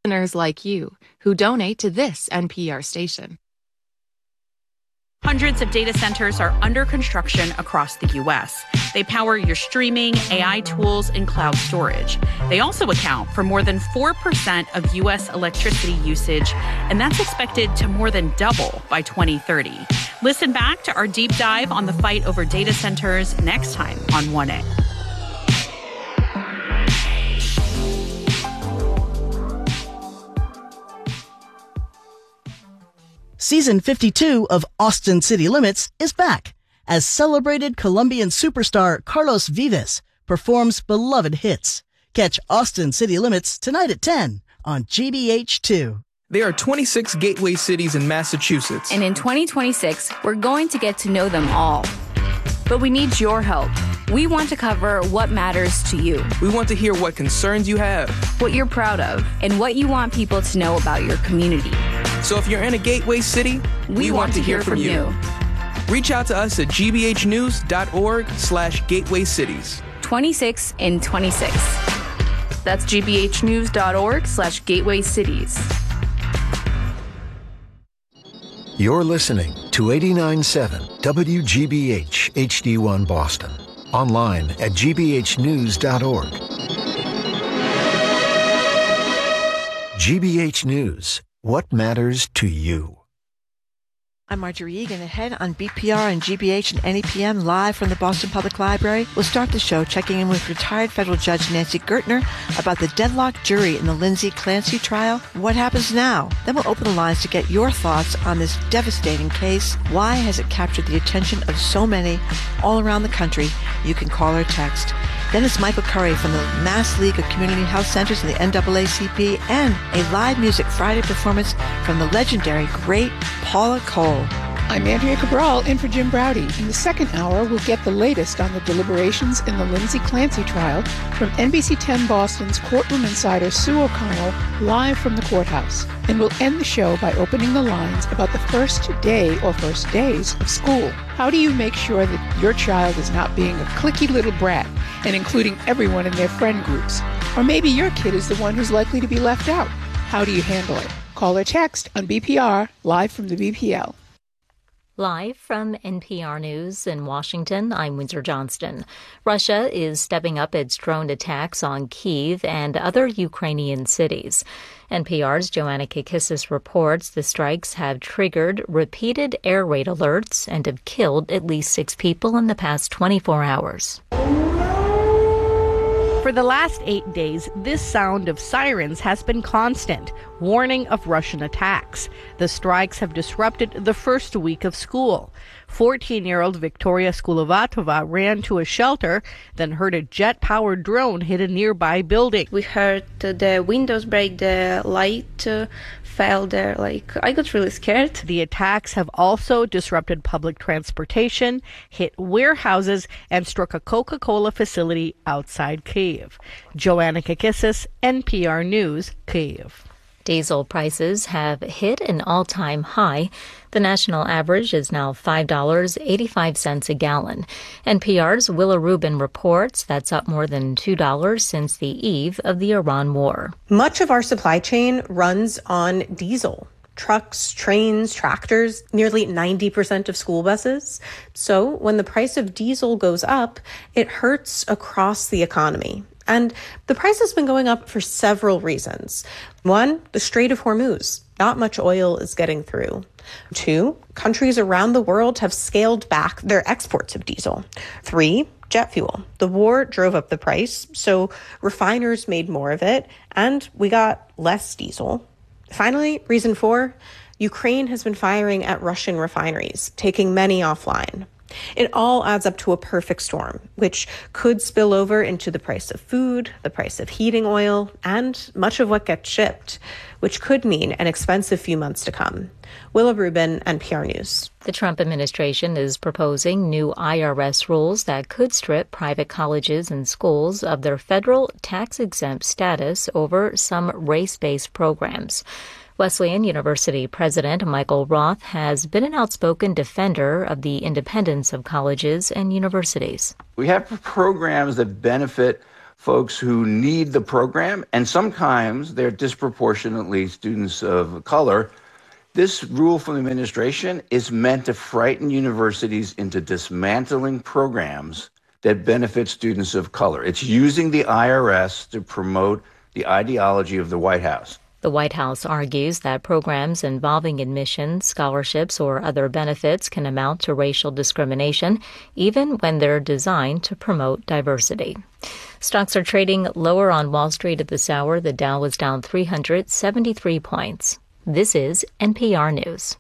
Listeners like you who donate to this NPR station. Hundreds of data centers are under construction across the U.S. They power your streaming, AI tools, and cloud storage. They also account for more than 4% of U.S. electricity usage, and that's expected to more than double by 2030. Listen back to our deep dive on the fight over data centers next time on 1A. Season 52 of Austin City Limits is back as celebrated Colombian superstar Carlos Vives performs beloved hits. Catch Austin City Limits tonight at 10 on GBH2. There are 26 gateway cities in Massachusetts. And in 2026, we're going to get to know them all. But we need your help. We want to cover what matters to you. We want to hear what concerns you have, what you're proud of, and what you want people to know about your community. So if you're in a gateway city, we want to hear from you. Reach out to us at gbhnews.org/gateway cities. 26 in 26. That's gbhnews.org/gateway cities. You're listening to 89.7 WGBH HD1 Boston. Online at gbhnews.org. GBH News. What matters to you? I'm Marjorie Egan. Ahead on BPR and GBH and NEPM live from the Boston Public Library. We'll start the show checking in with retired federal judge Nancy Gertner about the deadlocked jury in the Lindsay Clancy trial. What happens now? Then we'll open the lines to get your thoughts on this devastating case. Why has it captured the attention of so many all around the country? You can call or text. Then it's Michael Curry from the Mass League of Community Health Centers and the NAACP, and a live music Friday performance from the legendary great Paula Cole. I'm Andrea Cabral in for Jim Browdy. In the second hour, we'll get the latest on the deliberations in the Lindsay Clancy trial from NBC 10 Boston's courtroom insider Sue O'Connell live from the courthouse. And we'll end the show by opening the lines about the first day or first days of school. How do you make sure that your child is not being a cliquey little brat and including everyone in their friend groups? Or maybe your kid is the one who's likely to be left out. How do you handle it? Call or text on BPR, live from the BPL. Live from NPR News in Washington, I'm Windsor Johnston. Russia is stepping up its drone attacks on Kyiv and other Ukrainian cities. NPR's Joanna Kakissis reports the strikes have triggered repeated air raid alerts and have killed at least 6 people in the past 24 hours. For the last 8 days, this sound of sirens has been constant, warning of Russian attacks. The strikes have disrupted the first week of school. 14-year-old Victoria Skulovatova ran to a shelter, then heard a jet-powered drone hit a nearby building. We heard the windows break, the light fell there. I got really scared. The attacks have also disrupted public transportation, hit warehouses, and struck a Coca-Cola facility outside Kyiv. Joanna Kakissis, NPR News, Kyiv. Diesel prices have hit an all-time high. The national average is now $5.85 a gallon. NPR's Willa Rubin reports that's up more than $2 since the eve of the Iran war. Much of our supply chain runs on diesel. Trucks, trains, tractors, nearly 90% of school buses. So when the price of diesel goes up, it hurts across the economy. And the price has been going up for several reasons. 1, the Strait of Hormuz. Not much oil is getting through. 2, countries around the world have scaled back their exports of diesel. 3, jet fuel. The war drove up the price, so refiners made more of it, and we got less diesel. Finally, reason 4, Ukraine has been firing at Russian refineries, taking many offline. It all adds up to a perfect storm, which could spill over into the price of food, the price of heating oil, and much of what gets shipped, which could mean an expensive few months to come. Willa Rubin, NPR News. The Trump administration is proposing new IRS rules that could strip private colleges and schools of their federal tax-exempt status over some race-based programs. Wesleyan University President Michael Roth has been an outspoken defender of the independence of colleges and universities. We have programs that benefit folks who need the program, and sometimes they're disproportionately students of color. This rule from the administration is meant to frighten universities into dismantling programs that benefit students of color. It's using the IRS to promote the ideology of the White House. The White House argues that programs involving admissions, scholarships, or other benefits can amount to racial discrimination, even when they're designed to promote diversity. Stocks are trading lower on Wall Street at this hour. The Dow was down 373 points. This is NPR News.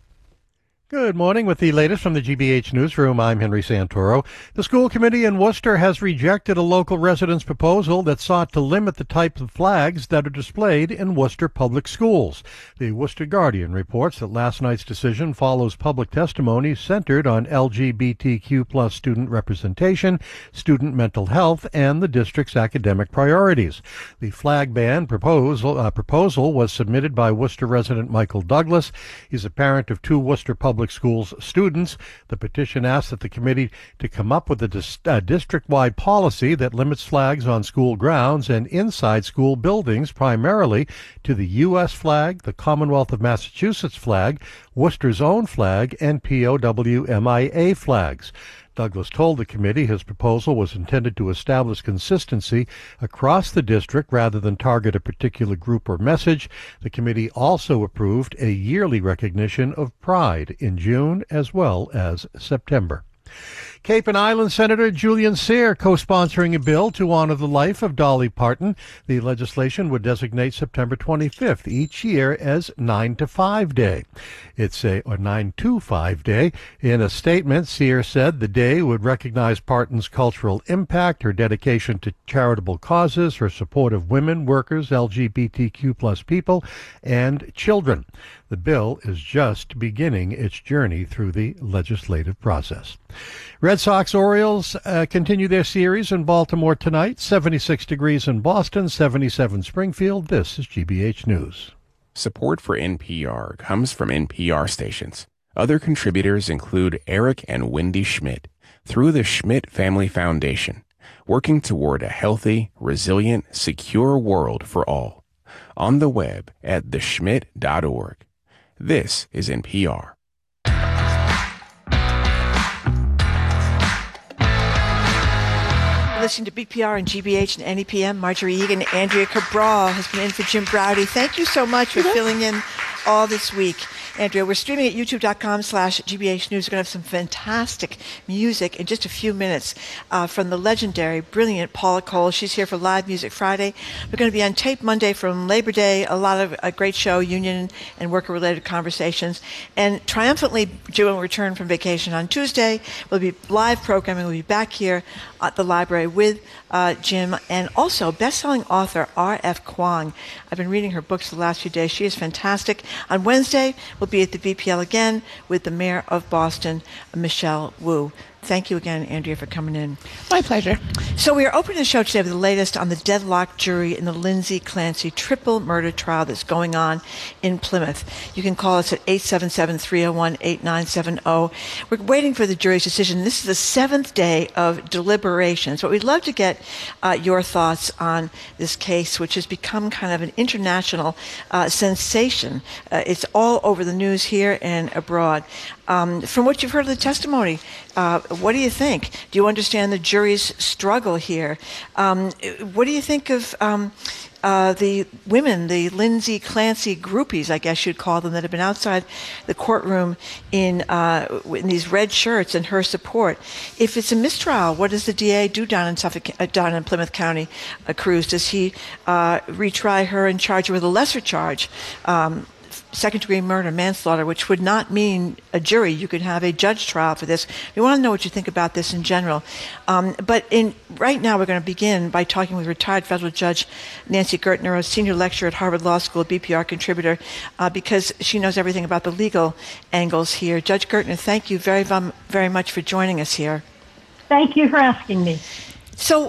Good morning. With the latest from the GBH Newsroom, I'm Henry Santoro. The school committee in Worcester has rejected a local resident's proposal that sought to limit the type of flags that are displayed in Worcester public schools. The Worcester Guardian reports that last night's decision follows public testimony centered on LGBTQ plus student representation, student mental health, and the district's academic priorities. The flag ban proposal was submitted by Worcester resident Michael Douglas. He's a parent of two Worcester public schools students. The petition asks that the committee to come up with a district-wide policy that limits flags on school grounds and inside school buildings primarily to the U.S. flag, the Commonwealth of Massachusetts flag, Worcester's own flag, and POW/MIA flags. Douglas told the committee his proposal was intended to establish consistency across the district rather than target a particular group or message. The committee also approved a yearly recognition of Pride in June as well as September. Cape and Island Senator Julian Cyr co-sponsoring a bill to honor the life of Dolly Parton. The legislation would designate September 25th each year as 9-to-5 Day. It's or 9-to-5 Day. In a statement, Cyr said the day would recognize Parton's cultural impact, her dedication to charitable causes, her support of women, workers, LGBTQ plus people, and children. The bill is just beginning its journey through the legislative process. Red Sox-Orioles continue their series in Baltimore tonight. 76 degrees in Boston, 77 Springfield. This is GBH News. Support for NPR comes from NPR stations. Other contributors include Eric and Wendy Schmidt through the Schmidt Family Foundation, working toward a healthy, resilient, secure world for all. On the web at theschmidt.org. This is NPR. Listening to BPR and GBH and NEPM. Marjorie Egan, Andrea Cabral has been in for Jim Browdy. Thank you so much for filling in all this week. Andrea, we're streaming at youtube.com/GBH News. We're going to have some fantastic music in just a few minutes from the legendary, brilliant Paula Cole. She's here for Live Music Friday. We're going to be on tape Monday from Labor Day. A lot of a great show, union and worker-related conversations. And triumphantly due when we return from vacation on Tuesday, we'll be live programming. We'll be back here at the library with Jim, and also best-selling author R.F. Kuang. I've been reading her books the last few days. She is fantastic. On Wednesday, we'll be at the BPL again with the Mayor of Boston, Michelle Wu. Thank you again, Andrea, for coming in. My pleasure. So we are opening the show today with the latest on the deadlocked jury in the Lindsay Clancy triple murder trial that's going on in Plymouth. You can call us at 877-301-8970. We're waiting for the jury's decision. This is the 7th day of deliberations. But we'd love to get your thoughts on this case, which has become kind of an international sensation. It's all over the news here and abroad. From what you've heard of the testimony, what do you think? Do you understand the jury's struggle here? What do you think of the women, the Lindsay Clancy groupies, I guess you'd call them, that have been outside the courtroom in these red shirts in her support? If it's a mistrial, what does the DA do down in Plymouth County, Cruz? Does he retry her and charge her with a lesser charge? Second-degree murder, manslaughter, which would not mean a jury. You could have a judge trial for this. We want to know what you think about this in general. But right now we're going to begin by talking with retired federal judge Nancy Gertner, a senior lecturer at Harvard Law School, a BPR contributor, because she knows everything about the legal angles here. Judge Gertner, thank you very, very much for joining us here. Thank you for asking me. So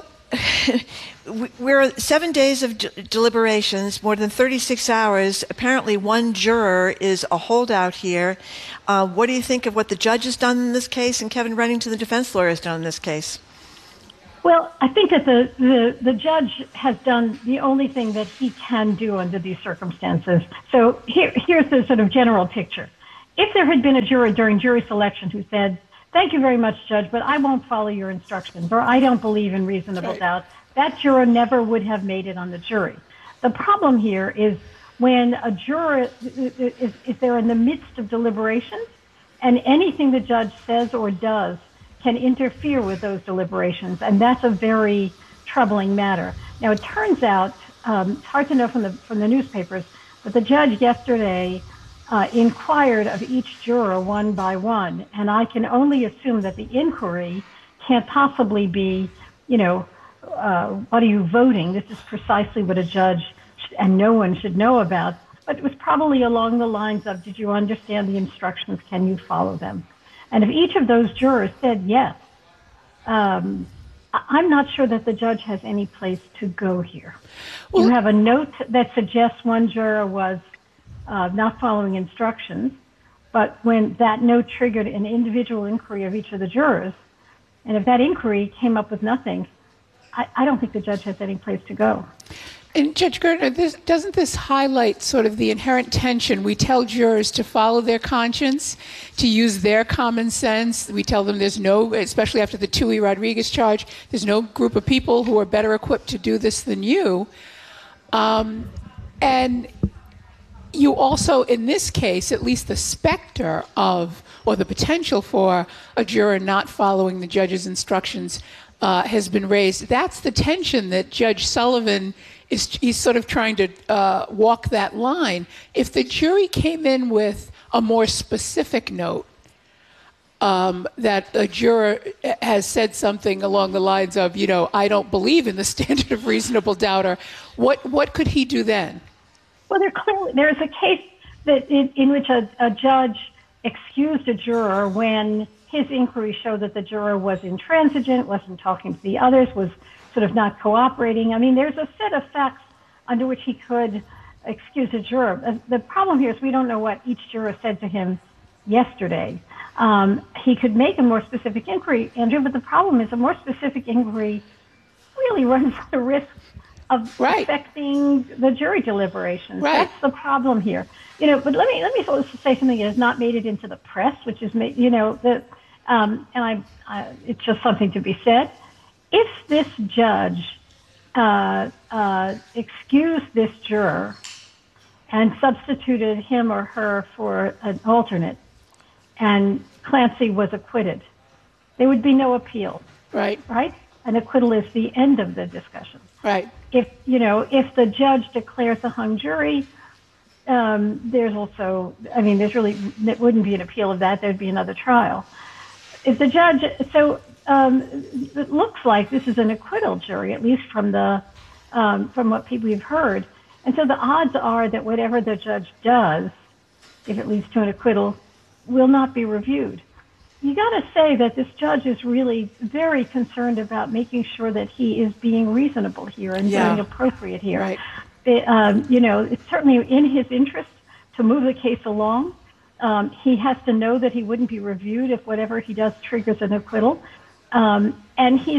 we're 7 days of deliberations, more than 36 hours. Apparently one juror is a holdout here. What do you think of what the judge has done in this case and Kevin Reddington, the defense lawyer, has done in this case? Well, I think that the judge has done the only thing that he can do under these circumstances. So here's the sort of general picture. If there had been a juror during jury selection who said, "Thank you very much, Judge, but I won't follow your instructions," or "I don't believe in reasonable doubt," that juror never would have made it on the jury. The problem here is when a juror is there in the midst of deliberations, and anything the judge says or does can interfere with those deliberations, and that's a very troubling matter. Now, it turns out, it's hard to know from the newspapers, but the judge yesterday inquired of each juror one by one, and I can only assume that the inquiry can't possibly be, what are you voting? This is precisely what a judge and no one should know about, but it was probably along the lines of, did you understand the instructions? Can you follow them? And if each of those jurors said yes, I'm not sure that the judge has any place to go here. Well, you have a note that suggests one juror was not following instructions, but when that note triggered an individual inquiry of each of the jurors, and if that inquiry came up with nothing, I don't think the judge has any place to go. And Judge Gertner, doesn't this highlight sort of the inherent tension? We tell jurors to follow their conscience, to use their common sense. We tell them there's no, especially after the Tui Rodriguez charge, there's no group of people who are better equipped to do this than you. And you also, in this case, at least the specter of, or the potential for a juror not following the judge's instructions has been raised. That's the tension that Judge Sullivan he's sort of trying to walk that line. If the jury came in with a more specific note, that a juror has said something along the lines of, I don't believe in the standard of reasonable doubt, or what could he do then? Well, there's a case that in which a judge excused a juror when his inquiry showed that the juror was intransigent, wasn't talking to the others, was sort of not cooperating. I mean, there's a set of facts under which he could excuse a juror. The problem here is we don't know what each juror said to him yesterday. He could make a more specific inquiry, Andrew, but the problem is a more specific inquiry really runs the risk of affecting the jury deliberations. Right. That's the problem here. But let me also say something that has not made it into the press, which is, it's just something to be said. If this judge excused this juror and substituted him or her for an alternate, and Clancy was acquitted, there would be no appeal. Right. An acquittal is the end of the discussion. Right. If the judge declares a hung jury, there's really, it wouldn't be an appeal of that. There'd be another trial. If the judge, it looks like this is an acquittal jury, at least from what we've heard. And so the odds are that whatever the judge does, if it leads to an acquittal, will not be reviewed. You got to say that this judge is really very concerned about making sure that he is being reasonable here and being appropriate here. Right. It's certainly in his interest to move the case along. He has to know that he wouldn't be reviewed if whatever he does triggers an acquittal. And he's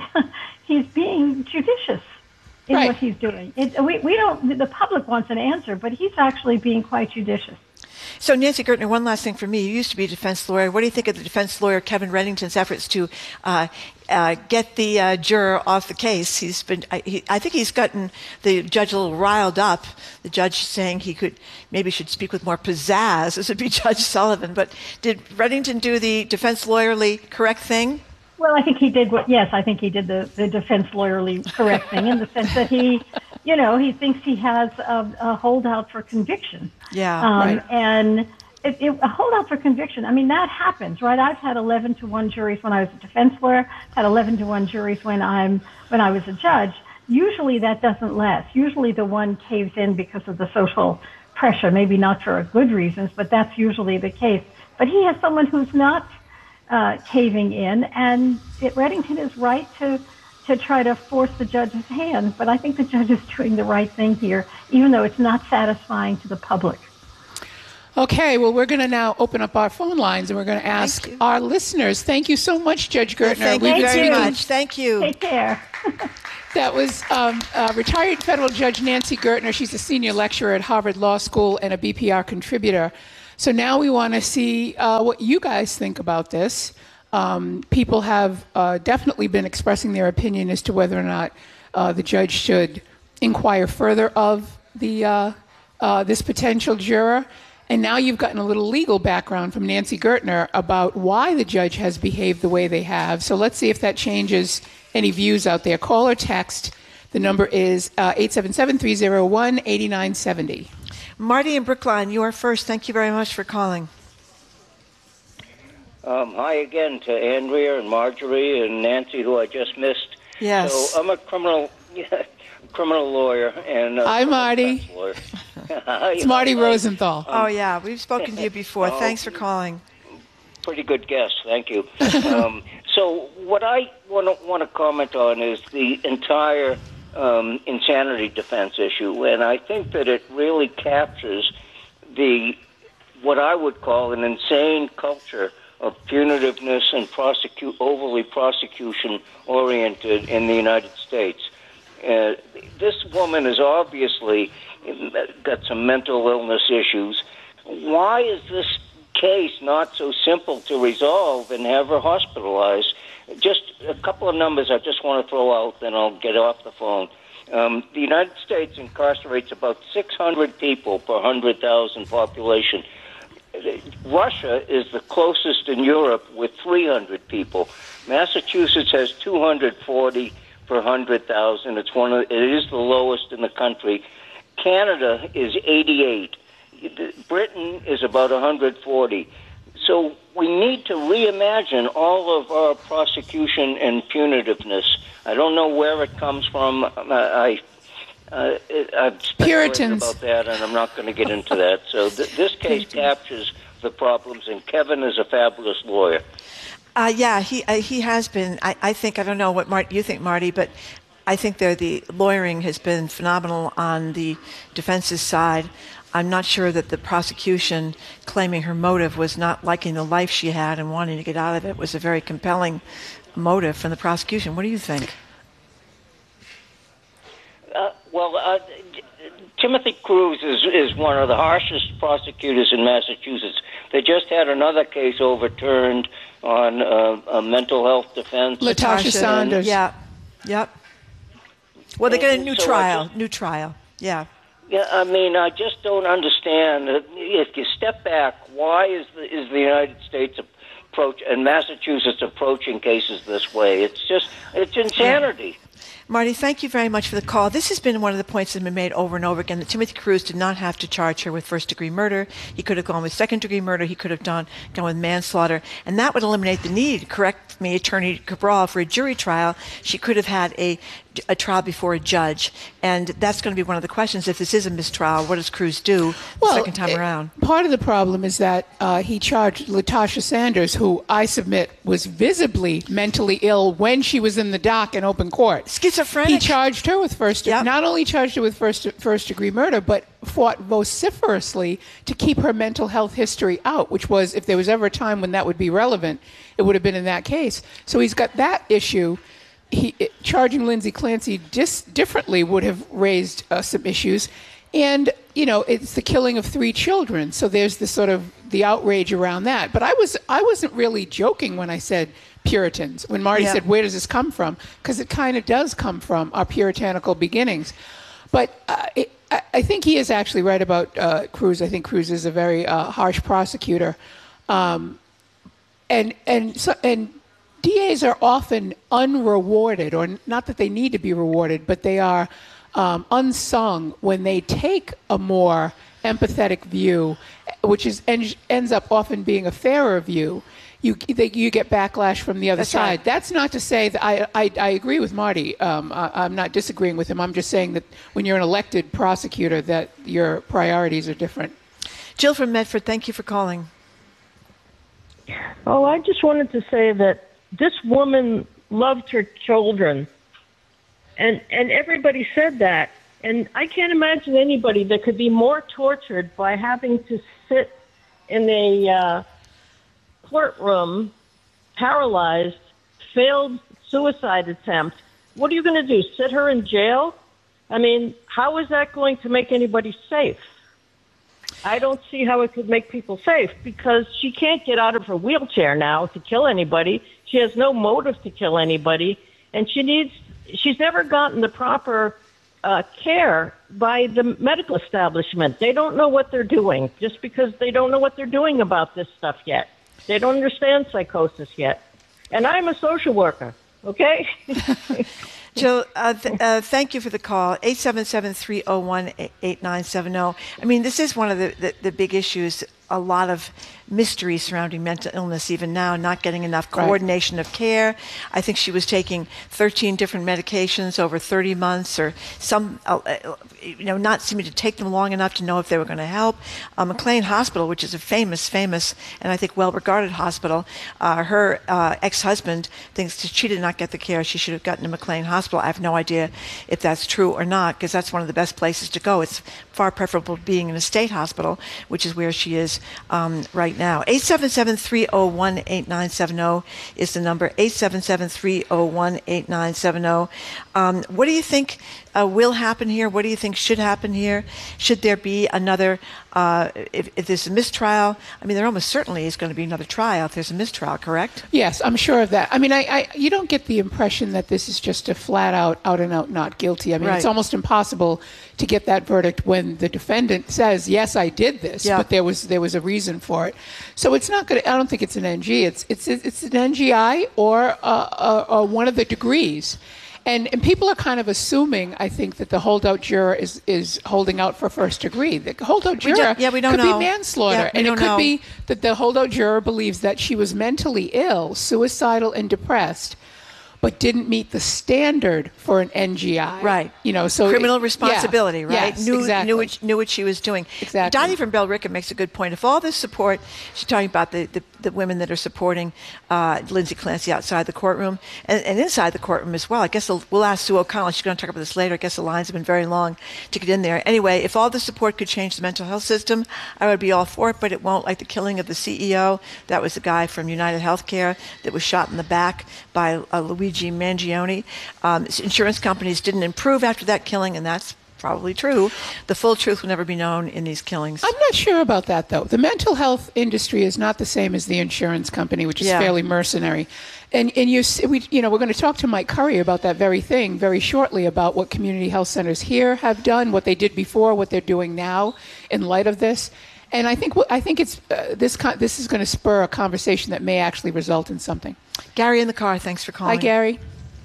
being judicious in what he's doing. The public wants an answer, but he's actually being quite judicious. So, Nancy Gertner, one last thing for me. You used to be a defense lawyer. What do you think of the defense lawyer Kevin Reddington's efforts to get the juror off the case? I think he's gotten the judge a little riled up. The judge saying he should speak with more pizzazz. This would be Judge Sullivan. But did Reddington do the defense lawyerly correct thing? Well, I think he did I think he did the defense lawyerly correct thing in the sense that he thinks he has a holdout for conviction. Yeah, And a holdout for conviction, I mean, that happens, right? I've had 11-to-1 juries when I was a defense lawyer, had 11-to-1 juries when I was a judge. Usually that doesn't last. Usually the one caves in because of the social pressure, maybe not for good reasons, but that's usually the case. But he has someone who's not caving in, and Reddington is right to try to force the judge's hand, but I think the judge is doing the right thing here, even though it's not satisfying to the public. Okay, well, we're going to now open up our phone lines, and we're going to ask our listeners. Thank you so much, Judge Gertner. Thank you very much. Thank you. Take care. That was retired federal judge Nancy Gertner. She's a senior lecturer at Harvard Law School and a BPR contributor. So now we want to see what you guys think about this. People have definitely been expressing their opinion as to whether or not the judge should inquire further of the this potential juror. And now you've gotten a little legal background from Nancy Gertner about why the judge has behaved the way they have. So let's see if that changes any views out there. Call or text. The number is 877-301-8970. Marty in Brookline, you are first. Thank you very much for calling. Hi again to Andrea and Marjorie and Nancy, who I just missed. Yes. So I'm a criminal lawyer. And hi, Marty. It's Marty Rosenthal. Oh, yeah. We've spoken to you before. Thanks for calling. Pretty good guest. Thank you. So what I want to comment on is the entire insanity defense issue, and I think that it really captures what I would call an insane culture of punitiveness and overly prosecution-oriented in the United States. This woman has obviously got some mental illness issues. Why is this case not so simple to resolve and have her hospitalized? Just a couple of numbers I just want to throw out, then I'll get off the phone. The United States incarcerates about 600 people per 100,000 population. Russia is the closest in Europe with 300 people. Massachusetts has 240 per 100,000. It is the lowest in the country. Canada is 88. Britain is about 140. So we need to reimagine all of our prosecution and punitiveness. I don't know where it comes from. I've speculated about that, and I'm not going to get into that. So this case captures the problems, and Kevin is a fabulous lawyer. Yeah, he has been. I think, I don't know what you think, Marty, but I think the lawyering has been phenomenal on the defense's side. I'm not sure that the prosecution claiming her motive was not liking the life she had and wanting to get out of it was a very compelling motive from the prosecution. What do you think? Timothy Cruz is one of the harshest prosecutors in Massachusetts. They just had another case overturned on a mental health defense. Latasha Saunders. Yeah. Yep. Well, they get a new trial. Yeah. Yeah, I mean, I just don't understand. If you step back, why is the United States and Massachusetts approaching cases this way? It's insanity. Yeah. Marty, thank you very much for the call. This has been one of the points that have been made over and over again, that Timothy Cruz did not have to charge her with first-degree murder. He could have gone with second-degree murder. He could have gone with manslaughter. And that would eliminate the need, correct me, Attorney Cabral, for a jury trial. She could have had a trial before a judge. And that's going to be one of the questions. If this is a mistrial, what does Cruz do the second time around? Part of the problem is that he charged Latasha Sanders, who I submit was visibly mentally ill when she was in the dock in open court. Schizophrenic. He charged her with not only charged her with first-degree murder, but fought vociferously to keep her mental health history out, which was, if there was ever a time when that would be relevant, it would have been in that case. So he's got that issue. Charging Lindsay Clancy differently would have raised some issues. And, it's the killing of 3 children. So there's the sort of the outrage around that. But I wasn't really joking when I said Puritans, when Marty said, where does this come from? Because it kind of does come from our puritanical beginnings. But I think he is actually right about Cruz. I think Cruz is a very harsh prosecutor. And DAs are often unrewarded, or not that they need to be rewarded, but they are unsung when they take a more empathetic view, which ends up often being a fairer view. You get backlash from the other side. Right. That's not to say that I agree with Marty. I'm not disagreeing with him. I'm just saying that when you're an elected prosecutor, that your priorities are different. Jill from Medford, thank you for calling. Oh, I just wanted to say that this woman loved her children, and everybody said that. And I can't imagine anybody that could be more tortured by having to sit in a courtroom, paralyzed, failed suicide attempt. What are you going to do? Sit her in jail? I mean, how is that going to make anybody safe? I don't see how it could make people safe because she can't get out of her wheelchair now to kill anybody. She has no motive to kill anybody, and she's never gotten the proper care by the medical establishment. They don't know what they're doing just because they don't know what they're doing about this stuff yet. They don't understand psychosis yet. And I'm a social worker, okay? Jill, thank you for the call. 877-301-8970. I mean, this is one of the big issues, a lot of mystery surrounding mental illness even now, not getting enough coordination of care. I think she was taking 13 different medications over 30 months or some, not seeming to take them long enough to know if they were going to help. McLean Hospital, which is a famous, and I think well-regarded hospital, her ex-husband thinks that she did not get the care she should have gotten to McLean Hospital. I have no idea if that's true or not, because that's one of the best places to go. It's far preferable to being in a state hospital, which is where she is right now. 877-301-8970 is the number. 877-301-8970. What do you think will happen here? What do you think should happen here? Should there be another, if there's a mistrial? I mean, there almost certainly is going to be another trial if there's a mistrial, correct? Yes, I'm sure of that. I mean, you don't get the impression that this is just a flat out and out not guilty. I mean, It's almost impossible to get that verdict when the defendant says, yes, I did this, but there was a reason for it. So it's not going to, I don't think it's an NG. It's an NGI or one of the degrees. And people are kind of assuming, I think, that the holdout juror is holding out for first degree. The holdout juror we don't could know. be manslaughter. And it could be that the holdout juror believes that she was mentally ill, suicidal, and depressed, but didn't meet the standard for an NGI. Right. So criminal responsibility, right? Yes, knew what she was doing. Exactly. Dottie from Bellrica makes a good point. If all this support, she's talking about the women that are supporting Lindsay Clancy outside the courtroom and inside the courtroom as well. I guess we'll ask Sue O'Connell. She's going to talk about this later. I guess the lines have been very long to get in there. Anyway, if all the support could change the mental health system, I would be all for it, but it won't. Like the killing of the CEO, that was the guy from United Healthcare that was shot in the back by Luigi Mangione. Insurance companies didn't improve after that killing, and that's probably true. The full truth will never be known in these killings. I'm not sure about that, though. The mental health industry is not the same as the insurance company, which is fairly mercenary. And we're going to talk to Mike Curry about that very thing very shortly, about what community health centers here have done, what they did before, what they're doing now in light of this. And I think it's this is going to spur a conversation that may actually result in something. Gary in the car, thanks for calling. Hi, Gary.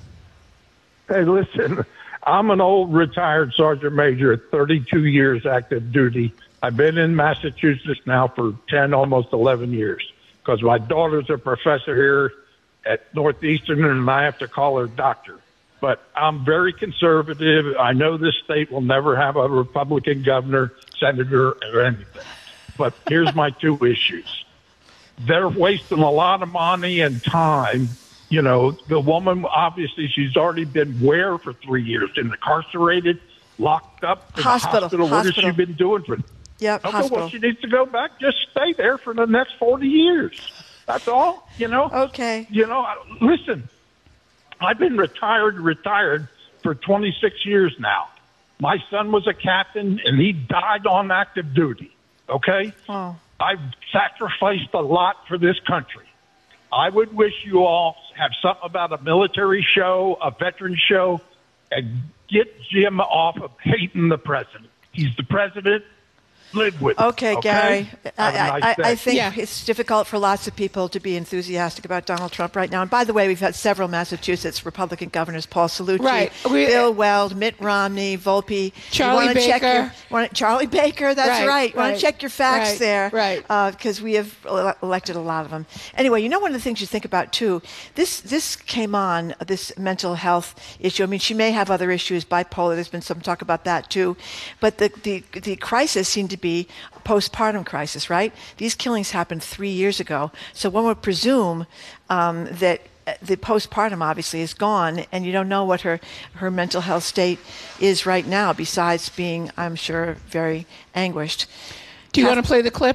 Hey, listen, I'm an old retired sergeant major at 32 years active duty. I've been in Massachusetts now for 10, almost 11 years because my daughter's a professor here at Northeastern and I have to call her doctor. But I'm very conservative. I know this state will never have a Republican governor, senator, or anything. But here's my two issues. They're wasting a lot of money and time. The woman, obviously, she's already been where for 3 years? Incarcerated, locked up in hospital. What has she been doing for? Yep, okay, hospital. well, she needs to go back. Just stay there for the next 40 years. That's all, Okay. Listen, I've been retired for 26 years now. My son was a captain, and he died on active duty, okay? Oh. I've sacrificed a lot for this country. I would wish you all have something about a military show, a veteran show, and get Jim off of hating the president. He's the president. Live with it. Okay, Gary. I think Yeah. it's difficult for lots of people to be enthusiastic about Donald Trump right now. And by the way, we've had several Massachusetts Republican governors, Paul Cellucci, Bill Weld, Mitt Romney, Volpe. Charlie Baker. Charlie Baker, that's right. You want to check your facts there. Right. Because we have elected a lot of them. Anyway, one of the things you think about, too, this came on, this mental health issue. I mean, she may have other issues, bipolar. There's been some talk about that, too. But the crisis seemed to be a postpartum crisis, right? These killings happened 3 years ago. So one would presume that the postpartum obviously is gone, and you don't know what her mental health state is right now, besides being, I'm sure, very anguished. Do you want to play the clip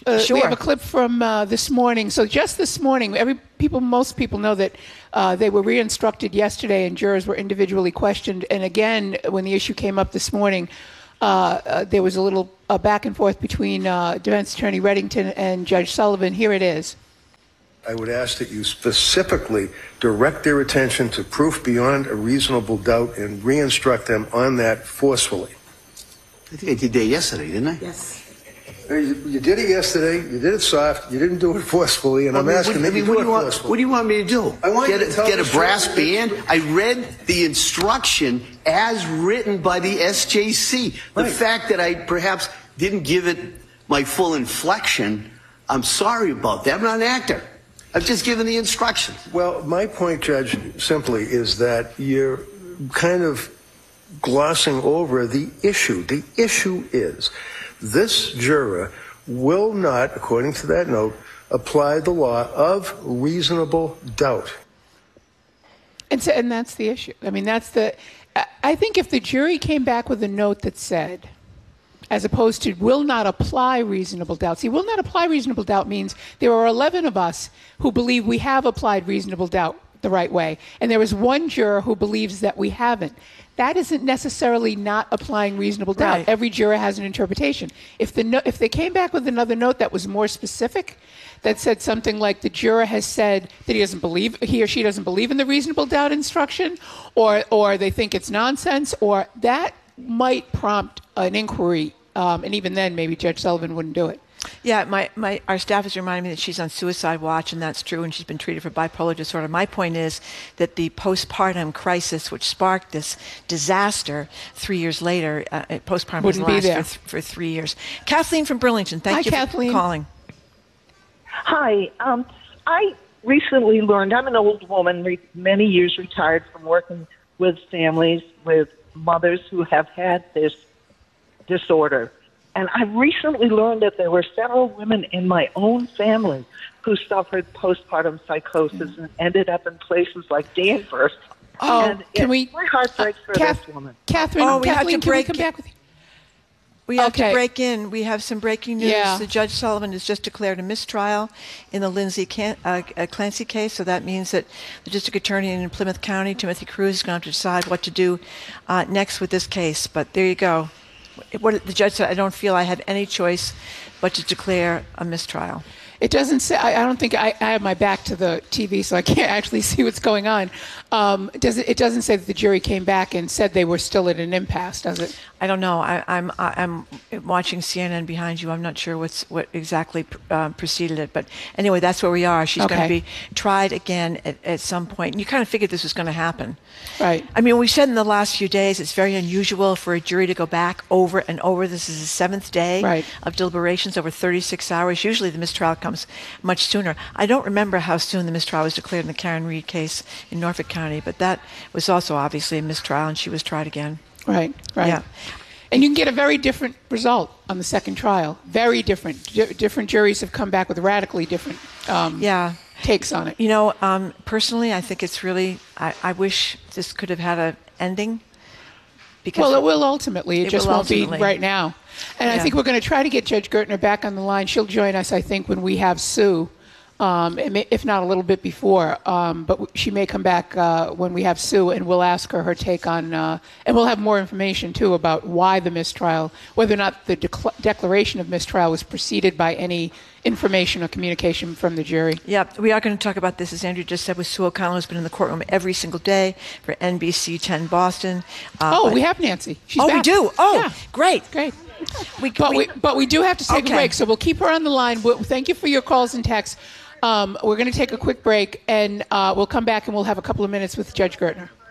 We have a clip from this morning. So just this morning, most people know that they were re-instructed yesterday and jurors were individually questioned. And again, when the issue came up this morning, there was a little back and forth between Defense Attorney Reddington and Judge Sullivan. Here it is. I would ask that you specifically direct their attention to proof beyond a reasonable doubt and re-instruct them on that forcefully. I think I did that yesterday, didn't I? Yes. You did it yesterday. You did it soft. You didn't do it forcefully, and I'm asking that you do it forcefully. What do you want me to do? I want you to get a brass band. I read the instruction as written by the SJC. The fact that I perhaps didn't give it my full inflection, I'm sorry about that. I'm not an actor. I've just given the instructions. Well, my point, Judge, simply is that you're kind of glossing over the issue. The issue is this juror will not, according to that note, apply the law of reasonable doubt. And that's the issue. I mean, I think if the jury came back with a note that said, as opposed to will not apply reasonable doubt. See, will not apply reasonable doubt means there are 11 of us who believe we have applied reasonable doubt the right way, and there is one juror who believes that we haven't. That isn't necessarily not applying reasonable doubt. Right. Every juror has an interpretation. If they came back with another note that was more specific, that said something like the juror has said that he or she doesn't believe in the reasonable doubt instruction, or they think it's nonsense, or that might prompt an inquiry. And even then, maybe Judge Sullivan wouldn't do it. Yeah, our staff is reminding me that she's on suicide watch, and that's true, and she's been treated for bipolar disorder. My point is that the postpartum crisis, which sparked this disaster 3 years later, postpartum wouldn't be there for 3 years. Kathleen from Burlington, thank you for calling. Hi. I recently learned, I'm an old woman, many years retired from working with families, with mothers who have had this disorder. And I recently learned that there were several women in my own family who suffered postpartum psychosis and ended up in places like Danvers. Oh, and my heart breaks for this woman. Kathleen, can we come back with you? We have to break in. We have some breaking news. Yeah. The Judge Sullivan has just declared a mistrial in the Lindsay Clancy case, so that means that the district attorney in Plymouth County, Timothy Cruz, is going to have to decide what to do next with this case. But there you go. What the judge said, I don't feel I have any choice but to declare a mistrial. It doesn't say, I don't think, I have my back to the TV, so I can't actually see what's going on. It doesn't say that the jury came back and said they were still at an impasse, does it? I don't know. I'm watching CNN behind you. I'm not sure what exactly preceded it. But anyway, that's where we are. She's going to be tried again at some point. And you kind of figured this was going to happen. Right. I mean, we said in the last few days it's very unusual for a jury to go back over and over. This is the seventh day of deliberations over 36 hours. Usually the mistrial comes much sooner. I don't remember how soon the mistrial was declared in the Karen Reed case in Norfolk County, but that was also obviously a mistrial, and she was tried again. Right. Yeah. And you can get a very different result on the second trial. Very different. Different juries have come back with radically different takes on it. You know, personally, I think it's really, I wish this could have had an ending. Well, it will ultimately. It just won't be right now. And I think we're going to try to get Judge Gertner back on the line. She'll join us, I think, when we have Sue, if not a little bit before. But she may come back when we have Sue, and we'll ask her take on, and we'll have more information, too, about why the mistrial, whether or not the declaration of mistrial was preceded by any information or communication from the jury. Yeah, we are going to talk about this, as Andrew just said, with Sue O'Connell, who's been in the courtroom every single day for NBC 10 Boston. We have Nancy. She's back. We do? Oh, yeah. Great. But we do have to take a break, so we'll keep her on the line. Thank you for your calls and texts. We're going to take a quick break, and we'll come back and we'll have a couple of minutes with Judge Gertner.